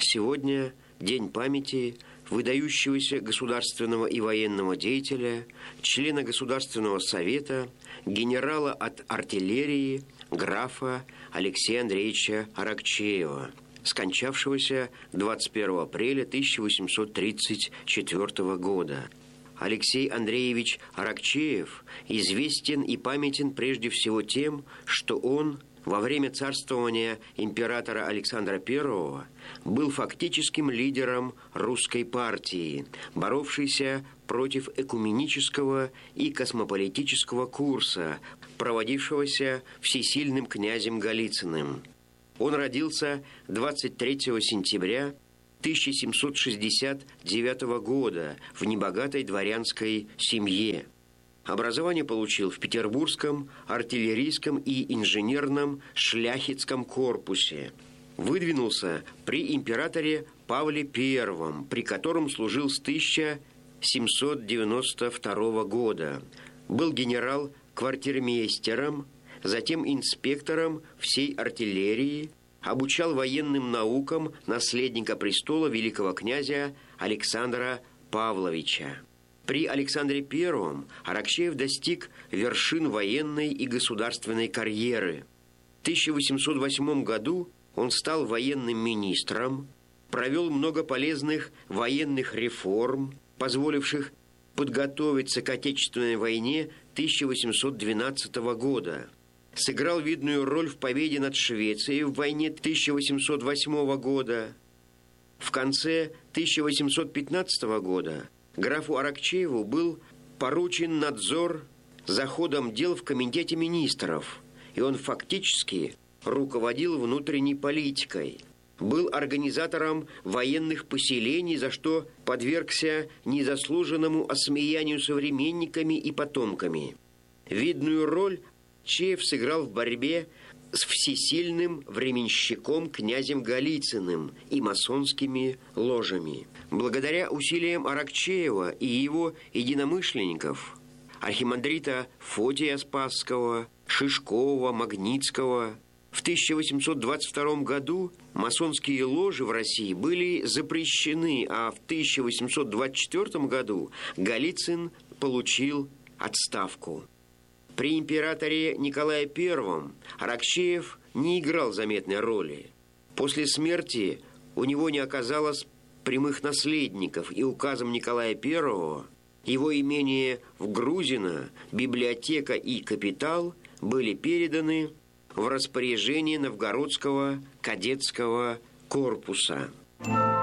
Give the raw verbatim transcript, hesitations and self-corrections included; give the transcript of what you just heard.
сегодня день памяти выдающегося государственного и военного деятеля, члена Государственного совета, генерала от артиллерии, графа Алексея Андреевича Аракчеева, скончавшегося двадцать первого апреля тысяча восемьсот тридцать четвёртого года. Алексей Андреевич Аракчеев известен и памятен прежде всего тем, что он во время царствования императора Александра Первого был фактическим лидером русской партии, боровшейся против экуменического и космополитического курса, проводившегося всесильным князем Голицыным. Он родился двадцать третьего сентября тысяча семьсот шестьдесят девятого года в небогатой дворянской семье. Образование получил в Петербургском артиллерийском и инженерном шляхетском корпусе. Выдвинулся при императоре Павле Первом, при котором служил с тысяча семьсот девяносто второго года. Был генерал-квартирмейстером, затем инспектором всей артиллерии, обучал военным наукам наследника престола великого князя Александра Павловича. При Александре Первом Аракчеев достиг вершин военной и государственной карьеры. В тысяча восемьсот восьмом году он стал военным министром, провел много полезных военных реформ, позволивших подготовиться к Отечественной войне тысяча восемьсот двенадцатого года. Сыграл видную роль в победе над Швецией в войне тысяча восемьсот восьмого года. В конце тысяча восемьсот пятнадцатого года графу Аракчееву был поручен надзор за ходом дел в Комитете министров, и он фактически руководил внутренней политикой. Был организатором военных поселений, за что подвергся незаслуженному осмеянию современниками и потомками. Видную роль Аракчеев сыграл в борьбе с всесильным временщиком князем Голицыным и масонскими ложами. Благодаря усилиям Аракчеева и его единомышленников, архимандрита Фотия Спасского, Шишкова, Магнитского, в тысяча восемьсот двадцать втором году масонские ложи в России были запрещены, а в тысяча восемьсот двадцать четвёртом году Голицын получил отставку. При императоре Николае Первом Аракчеев не играл заметной роли. После смерти у него не оказалось прямых наследников, и указом Николая Первого его имение в Грузино, библиотека и капитал были переданы в распоряжение Новгородского кадетского корпуса.